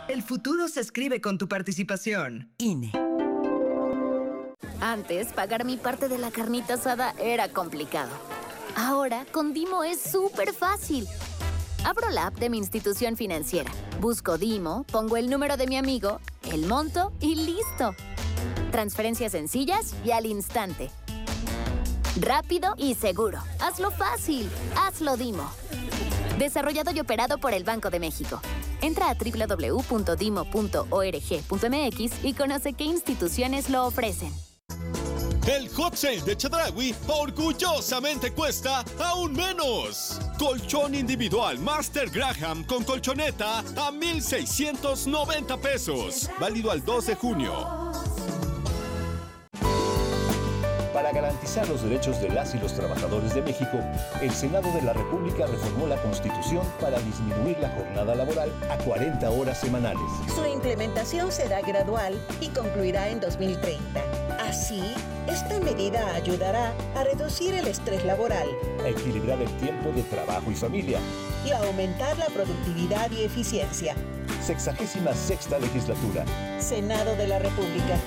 El futuro se escribe con tu participación. INE. Antes, pagar mi parte de la carnita asada era complicado. Ahora, con Dimo es súper fácil. Abro la app de mi institución financiera, busco Dimo, pongo el número de mi amigo, el monto y listo. Transferencias sencillas y al instante. Rápido y seguro. Hazlo fácil. Hazlo Dimo. Desarrollado y operado por el Banco de México. Entra a www.dimo.org.mx y conoce qué instituciones lo ofrecen. El Hot Sale de Chedraui orgullosamente cuesta aún menos. Colchón individual Master Graham con colchoneta a 1,690 pesos. Válido al 2 de junio. Para garantizar los derechos de las y los trabajadores de México, el Senado de la República reformó la Constitución para disminuir la jornada laboral a 40 horas semanales. Su implementación será gradual y concluirá en 2030. Así, esta medida ayudará a reducir el estrés laboral, a equilibrar el tiempo de trabajo y familia y a aumentar la productividad y eficiencia. 66ª legislatura. Senado de la República.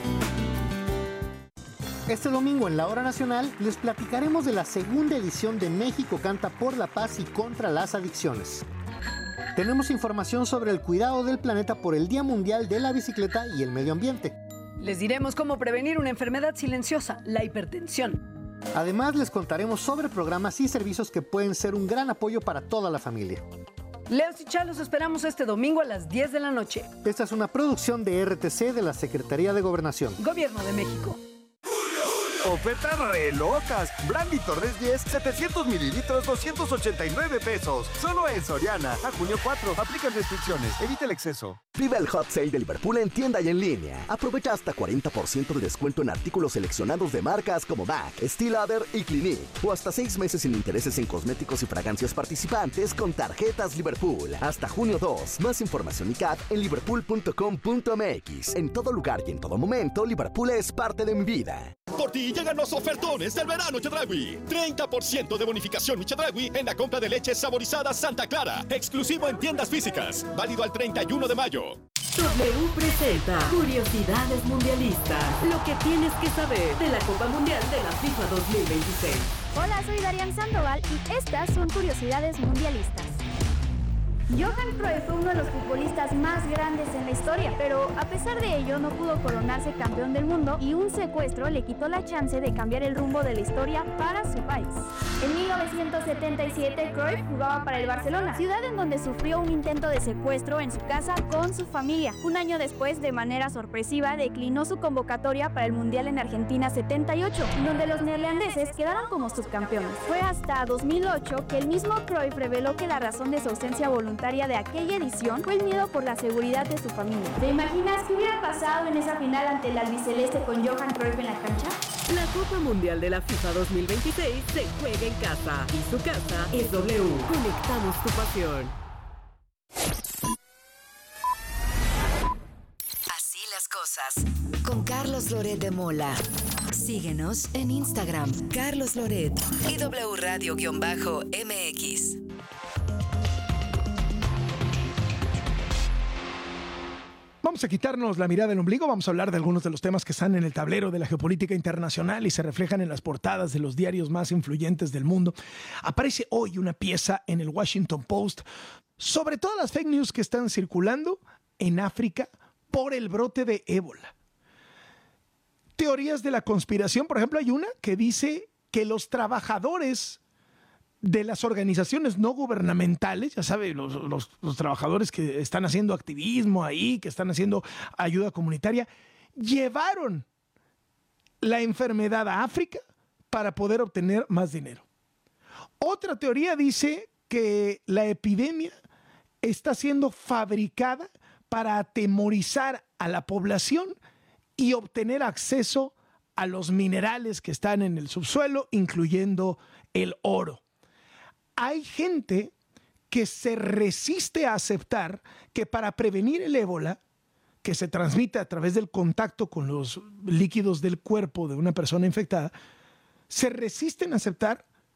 Este domingo en la Hora Nacional les platicaremos de la segunda edición de México Canta por la Paz y contra las Adicciones. Tenemos información sobre el cuidado del planeta por el Día Mundial de la Bicicleta y el Medio Ambiente. Les diremos cómo prevenir una enfermedad silenciosa, la hipertensión. Además, les contaremos sobre programas y servicios que pueden ser un gran apoyo para toda la familia. Leos y Chá, los esperamos este domingo a las 10 de la noche. Esta es una producción de RTC de la Secretaría de Gobernación. Gobierno de México. Ofertas re locas. Brandy Torres 10, 700 mililitros, 289 pesos. Solo en Soriana. A junio 4. Aplican restricciones. Evita el exceso. Vive el Hot Sale de Liverpool en tienda y en línea. Aprovecha hasta 40% de descuento en artículos seleccionados de marcas como MAC, Steel Lauder y Clinique. O hasta 6 meses sin intereses en cosméticos y fragancias participantes con tarjetas Liverpool. Hasta junio 2. Más información y CAT en liverpool.com.mx. En todo lugar y en todo momento, Liverpool es parte de mi vida. Por ti llegan los ofertones del verano Chedraui. 30% de bonificación Chedraui en la compra de leche saborizada Santa Clara. Exclusivo en tiendas físicas. Válido al 31 de mayo. W presenta Curiosidades Mundialistas. Lo que tienes que saber de la Copa Mundial de la FIFA 2026. Hola, soy Darian Sandoval y estas son Curiosidades Mundialistas. Johan Cruyff fue uno de los futbolistas más grandes en la historia, pero a pesar de ello no pudo coronarse campeón del mundo y un secuestro le quitó la chance de cambiar el rumbo de la historia para su país. En 1977, Cruyff jugaba para el Barcelona, ciudad en donde sufrió un intento de secuestro en su casa con su familia. Un año después, de manera sorpresiva, declinó su convocatoria para el Mundial en Argentina 78, en donde los neerlandeses quedaron como subcampeones. Fue hasta 2008 que el mismo Cruyff reveló que la razón de su ausencia voluntaria de aquella edición fue el miedo por la seguridad de su familia. ¿Te imaginas qué hubiera pasado en esa final ante el albiceleste con Johan Cruyff en la cancha? La Copa Mundial de la FIFA 2026 se juega en casa y su casa es W. Conectamos tu pasión. Así las cosas. Con Carlos Loret de Mola. Síguenos en Instagram, Carlos Loret y W Radio-MX. Vamos a quitarnos la mirada del ombligo, vamos a hablar de algunos de los temas que están en el tablero de la geopolítica internacional y se reflejan en las portadas de los diarios más influyentes del mundo. Aparece hoy una pieza en el Washington Post sobre todas las fake news que están circulando en África por el brote de ébola. Teorías de la conspiración, por ejemplo, hay una que dice que los trabajadores de las organizaciones no gubernamentales, ya sabe, los trabajadores que están haciendo activismo ahí, que están haciendo ayuda comunitaria, llevaron la enfermedad a África para poder obtener más dinero. Otra teoría dice que la epidemia está siendo fabricada para atemorizar a la población y obtener acceso a los minerales que están en el subsuelo, incluyendo el oro. Hay gente que se resiste a aceptar que para prevenir el ébola, que se transmite a través del contacto con los líquidos del cuerpo de una persona infectada, se resisten a aceptar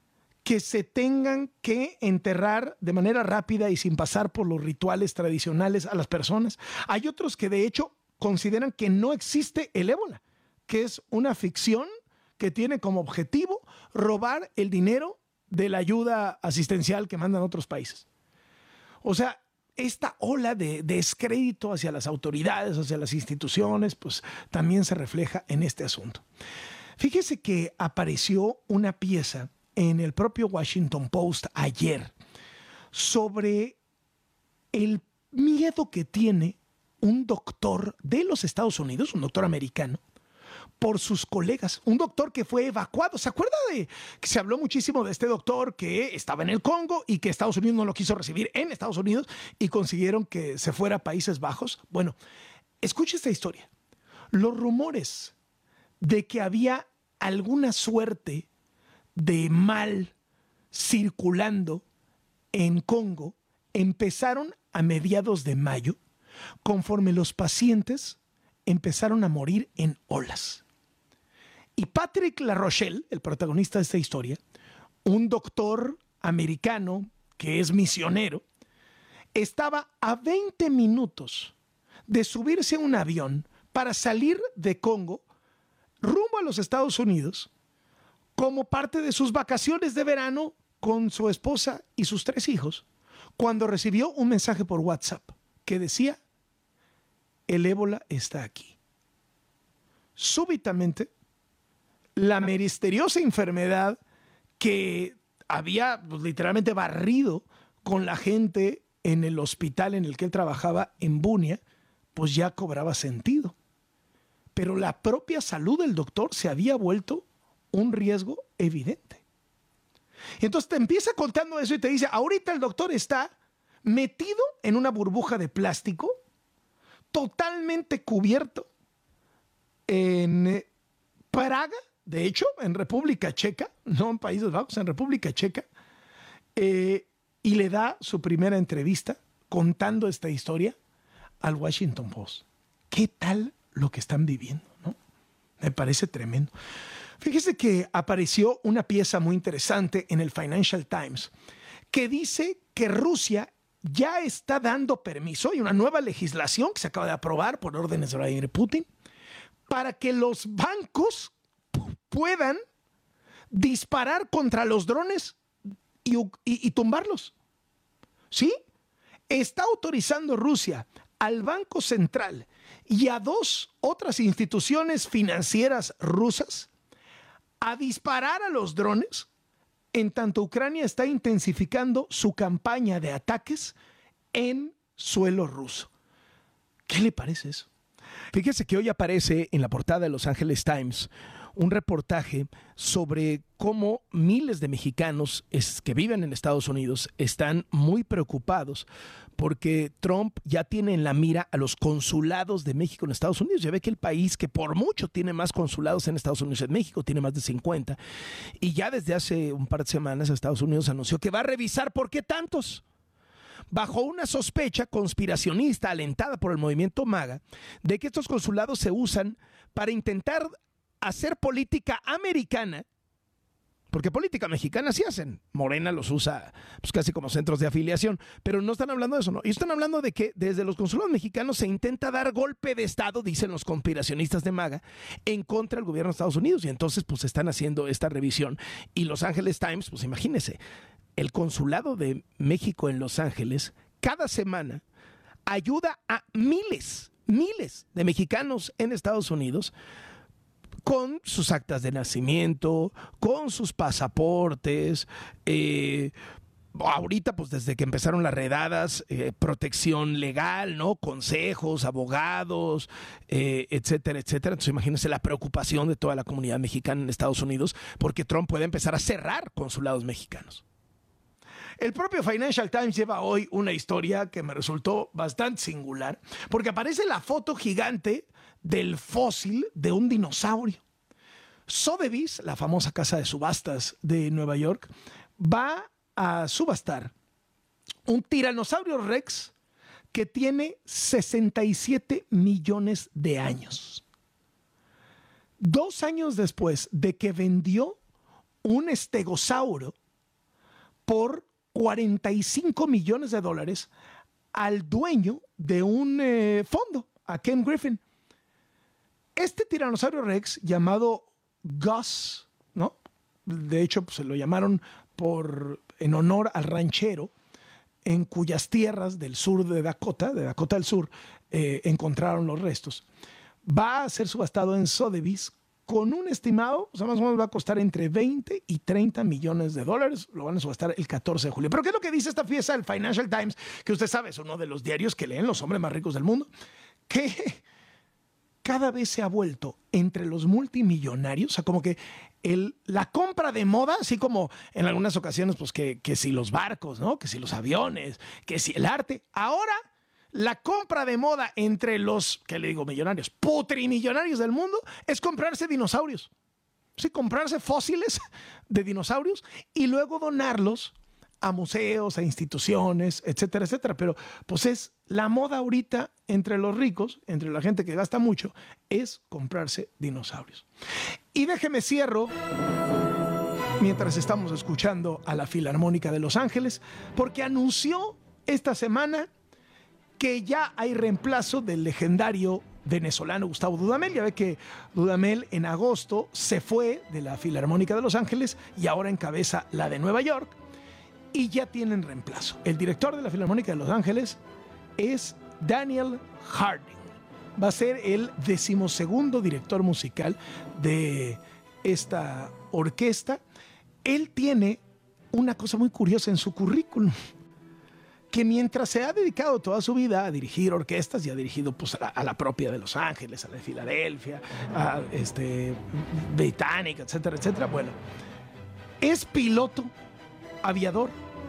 que se tengan que enterrar de manera rápida y sin pasar por los rituales tradicionales a las personas. Hay otros que de hecho consideran que no existe el ébola, que es una ficción que tiene como objetivo robar el dinero de la ayuda asistencial que mandan otros países. O sea, esta ola de descrédito hacia las autoridades, hacia las instituciones, pues también se refleja en este asunto. Fíjese que apareció una pieza en el propio Washington Post ayer sobre el miedo que tiene un doctor de los Estados Unidos, un doctor americano, por sus colegas, un doctor que fue evacuado. ¿Se acuerda de que se habló muchísimo de este doctor que estaba en el Congo y que Estados Unidos no lo quiso recibir en Estados Unidos y consiguieron que se fuera a Países Bajos? Bueno, escuche esta historia. Los rumores de que había alguna suerte de mal circulando en Congo empezaron a mediados de mayo, conforme los pacientes empezaron a morir en olas. Y Patrick LaRochelle, el protagonista de esta historia, un doctor americano que es misionero, estaba a 20 minutos de subirse a un avión para salir de Congo rumbo a los Estados Unidos como parte de sus vacaciones de verano con su esposa y sus 3 hijos, cuando recibió un mensaje por WhatsApp que decía: el ébola está aquí. Súbitamente, la misteriosa enfermedad que había pues, literalmente barrido con la gente en el hospital en el que él trabajaba en Bunia, pues ya cobraba sentido. Pero la propia salud del doctor se había vuelto un riesgo evidente. Y entonces te empieza contando eso y te dice: ahorita el doctor está metido en una burbuja de plástico, totalmente cubierto en Praga, de hecho, en República Checa, no en Países Bajos, en República Checa, y le da su primera entrevista contando esta historia al Washington Post. ¿Qué tal lo que están viviendo, no? Me parece tremendo. Fíjese que apareció una pieza muy interesante en el Financial Times que dice que Rusia ya está dando permiso, y una nueva legislación que se acaba de aprobar por órdenes de Vladimir Putin, para que los bancos puedan disparar contra los drones y tumbarlos. ¿Sí? Está autorizando Rusia al Banco Central y a 2 otras instituciones financieras rusas a disparar a los drones, en tanto Ucrania está intensificando su campaña de ataques en suelo ruso. ¿Qué le parece eso? Fíjese que hoy aparece en la portada de Los Angeles Times un reportaje sobre cómo miles de mexicanos que viven en Estados Unidos están muy preocupados porque Trump ya tiene en la mira a los consulados de México en Estados Unidos. Ya ve que el país que por mucho tiene más consulados en Estados Unidos en México, tiene más de 50, y ya desde hace un par de semanas Estados Unidos anunció que va a revisar por qué tantos, bajo una sospecha conspiracionista alentada por el movimiento MAGA de que estos consulados se usan para intentar hacer política americana, porque política mexicana sí hacen. Morena los usa pues casi como centros de afiliación, pero no están hablando de eso, ¿no? Y están hablando de que desde los consulados mexicanos se intenta dar golpe de Estado, dicen los conspiracionistas de MAGA, en contra del gobierno de Estados Unidos, y entonces pues están haciendo esta revisión. Y Los Angeles Times, pues imagínense, el consulado de México en Los Ángeles cada semana ayuda a miles de mexicanos en Estados Unidos con sus actas de nacimiento, con sus pasaportes, ahorita pues desde que empezaron las redadas, protección legal, ¿no? Consejos, abogados, etcétera, etcétera. Entonces imagínense la preocupación de toda la comunidad mexicana en Estados Unidos porque Trump puede empezar a cerrar consulados mexicanos. El propio Financial Times lleva hoy una historia que me resultó bastante singular, porque aparece la foto gigante del fósil de un dinosaurio. Sotheby's, la famosa casa de subastas de Nueva York, va a subastar un tiranosaurio Rex que tiene 67 millones de años. 2 años después de que vendió un estegosauro por $45 millones al dueño de un fondo, a Ken Griffin. Este tiranosaurio Rex llamado Gus, ¿no? De hecho, pues, se lo llamaron en honor al ranchero en cuyas tierras del sur de Dakota del Sur, encontraron los restos. Va a ser subastado en Sotheby's con un estimado, o sea, más o menos va a costar entre 20 y 30 millones de dólares. Lo van a subastar el 14 de julio. ¿Pero qué es lo que dice esta pieza del Financial Times? Que usted sabe, es uno de los diarios que leen los hombres más ricos del mundo. Que cada vez se ha vuelto entre los multimillonarios, o sea, como que la compra de moda, así como en algunas ocasiones, pues que si los barcos, ¿no? Que si los aviones, que si el arte. Ahora, la compra de moda entre los, ¿qué le digo? Millonarios, putrimillonarios del mundo, es comprarse dinosaurios. Sí, comprarse fósiles de dinosaurios y luego donarlos a museos, a instituciones, etcétera, etcétera. Pero pues es la moda ahorita entre los ricos, entre la gente que gasta mucho, es comprarse dinosaurios. Y déjeme cierro mientras estamos escuchando a la Filarmónica de Los Ángeles, porque anunció esta semana que ya hay reemplazo del legendario venezolano Gustavo Dudamel. Ya ve que Dudamel en agosto se fue de la Filarmónica de Los Ángeles y ahora encabeza la de Nueva York. Y ya tienen reemplazo. El director de la Filarmónica de Los Ángeles es Daniel Harding. Va a ser el 12º director musical de esta orquesta. Él tiene una cosa muy curiosa en su currículum, que mientras se ha dedicado toda su vida a dirigir orquestas y ha dirigido pues, a la propia de Los Ángeles, a la de Filadelfia, a Británica, etcétera, etcétera. Bueno, es piloto aviador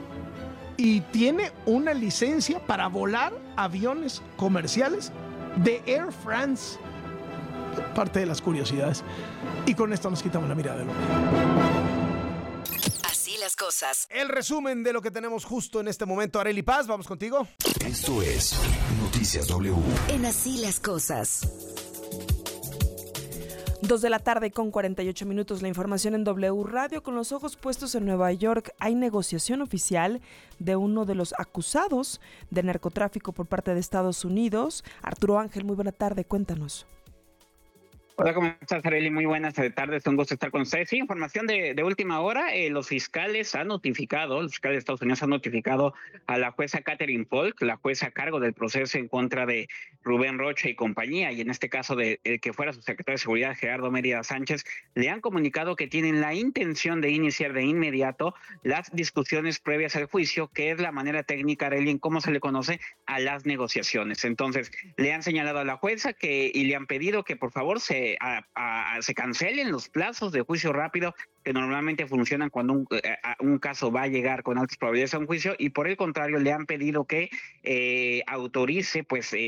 y tiene una licencia para volar aviones comerciales de Air France. Parte de las curiosidades. Y con esto nos quitamos la mirada del hombre. Así las cosas. El resumen de lo que tenemos justo en este momento. Arely Paz, vamos contigo. Esto es Noticias W. En Así las cosas. 2:48 p.m. La información en W Radio. Con los ojos puestos en Nueva York, hay negociación oficial de uno de los acusados de narcotráfico por parte de Estados Unidos. Arturo Ángel, muy buena tarde, cuéntanos. Hola, ¿cómo estás, Arely? Muy buenas tardes, un gusto estar con ustedes. Sí, información de última hora. Los fiscales de Estados Unidos han notificado a la jueza Catherine Polk, la jueza a cargo del proceso en contra de Rubén Rocha y compañía, y en este caso de el que fuera su secretario de Seguridad, Gerardo Mérida Sánchez, le han comunicado que tienen la intención de iniciar de inmediato las discusiones previas al juicio, que es la manera técnica, Arely, en cómo se le conoce a las negociaciones. Entonces, le han señalado a la jueza y le han pedido que por favor se cancelen los plazos de juicio rápido que normalmente funcionan cuando un caso va a llegar con altas probabilidades a un juicio, y por el contrario le han pedido que autorice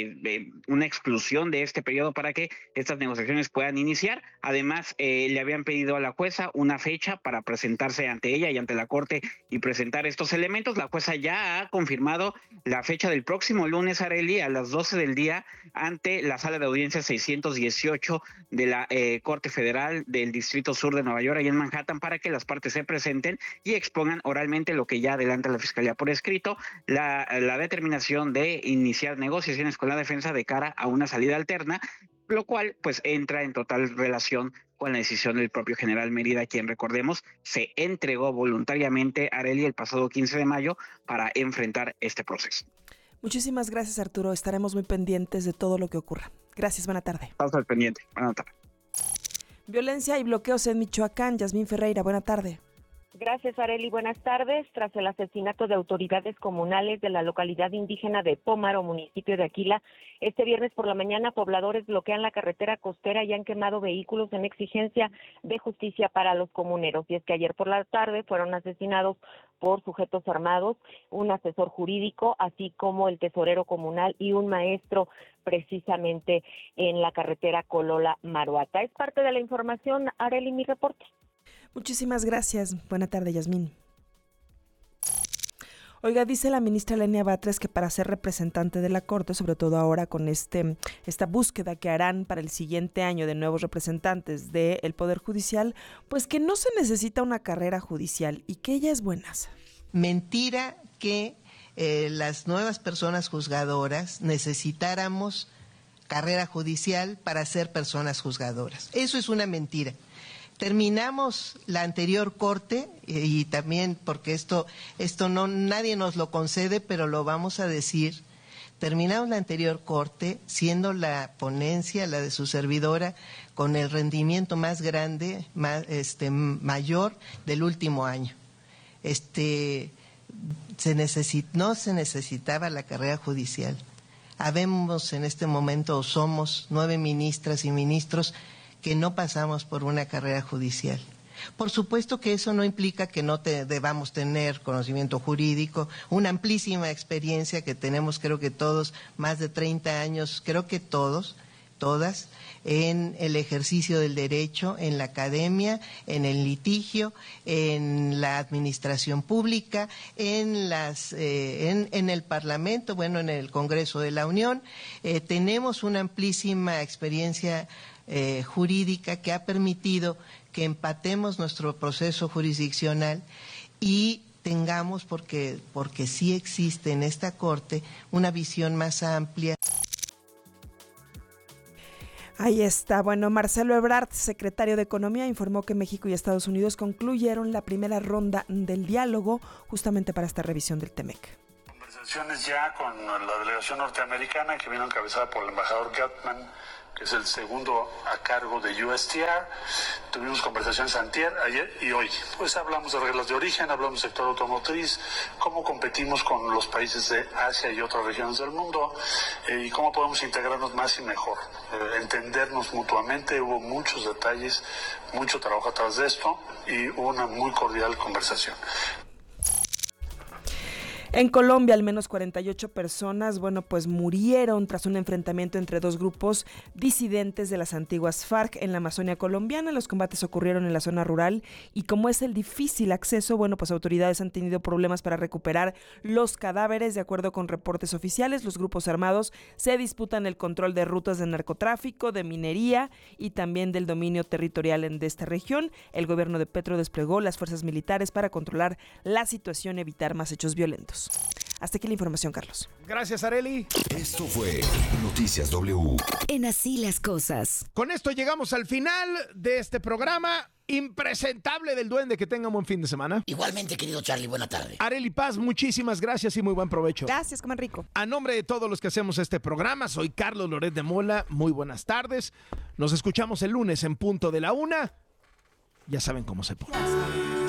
una exclusión de este periodo para que estas negociaciones puedan iniciar. Además, le habían pedido a la jueza una fecha para presentarse ante ella y ante la corte y presentar estos elementos. La jueza ya ha confirmado la fecha del próximo lunes, Arely, a las 12 del día ante la sala de audiencia 618 de la Corte Federal del Distrito Sur de Nueva York, ahí en Manhattan, para que las partes se presenten y expongan oralmente lo que ya adelanta la Fiscalía por escrito, la determinación de iniciar negociaciones con la defensa de cara a una salida alterna, lo cual pues entra en total relación con la decisión del propio general Mérida, quien, recordemos, se entregó voluntariamente a Arely el pasado 15 de mayo para enfrentar este proceso. Muchísimas gracias, Arturo. Estaremos muy pendientes de todo lo que ocurra. Gracias, buena tarde. Estamos al pendiente. Buena tarde. Violencia y bloqueos en Michoacán. Yasmín Ferreira, buena tarde. Gracias, Arely. Buenas tardes. Tras el asesinato de autoridades comunales de la localidad indígena de Pómaro, municipio de Aquila, este viernes por la mañana, pobladores bloquean la carretera costera y han quemado vehículos en exigencia de justicia para los comuneros. Y es que ayer por la tarde fueron asesinados por sujetos armados, un asesor jurídico, así como el tesorero comunal y un maestro, precisamente en la carretera Colola-Maruata. Es parte de la información, Arely, mi reporte. Muchísimas gracias. Buena tarde, Yasmín. Oiga, dice la ministra Lenia Batres que para ser representante de la Corte, sobre todo ahora con esta búsqueda que harán para el siguiente año de nuevos representantes del Poder Judicial, pues que no se necesita una carrera judicial y que ella es buenaza. mentira que las nuevas personas juzgadoras necesitáramos carrera judicial para ser personas juzgadoras. Eso es una mentira. Terminamos la anterior corte y también porque esto no nadie nos lo concede, pero lo vamos a decir. Terminamos la anterior corte siendo la ponencia, la de su servidora, con el rendimiento más grande, mayor del último año. No se necesitaba la carrera judicial. Habemos en este momento, o somos 9 ministras y ministros que no pasamos por una carrera judicial. Por supuesto que eso no implica que no debamos tener conocimiento jurídico, una amplísima experiencia que tenemos, creo que todos, más de 30 años, creo que todas, en el ejercicio del derecho, en la academia, en el litigio, en la administración pública, en el Parlamento, bueno, en el Congreso de la Unión. Tenemos una amplísima experiencia jurídica que ha permitido que empatemos nuestro proceso jurisdiccional y tengamos, porque sí existe en esta Corte, una visión más amplia. Ahí está. Bueno, Marcelo Ebrard, secretario de Economía, informó que México y Estados Unidos concluyeron la primera ronda del diálogo justamente para esta revisión del TEMEC. Conversaciones ya con la delegación norteamericana que vino encabezada por el embajador Gutman, que es el segundo a cargo de USTR. Tuvimos conversaciones antier, ayer y hoy. Pues hablamos de reglas de origen, hablamos del sector automotriz, cómo competimos con los países de Asia y otras regiones del mundo y cómo podemos integrarnos más y mejor, entendernos mutuamente. Hubo muchos detalles, mucho trabajo atrás de esto y una muy cordial conversación. En Colombia, al menos 48 personas, pues murieron tras un enfrentamiento entre dos grupos disidentes de las antiguas FARC en la Amazonia colombiana. Los combates ocurrieron en la zona rural y como es el difícil acceso, pues autoridades han tenido problemas para recuperar los cadáveres. De acuerdo con reportes oficiales, los grupos armados se disputan el control de rutas de narcotráfico, de minería y también del dominio territorial de esta región. El gobierno de Petro desplegó las fuerzas militares para controlar la situación y evitar más hechos violentos. Hasta aquí la información, Carlos. Gracias, Arely. Esto fue Noticias W. En Así las Cosas. Con esto llegamos al final de este programa impresentable del Duende. Que tengan buen fin de semana. Igualmente, querido Charlie, buena tarde. Arely Paz, muchísimas gracias y muy buen provecho. Gracias, coman rico. A nombre de todos los que hacemos este programa, soy Carlos Loret de Mola. Muy buenas tardes. Nos escuchamos el lunes en punto de la 1. Ya saben cómo se pone.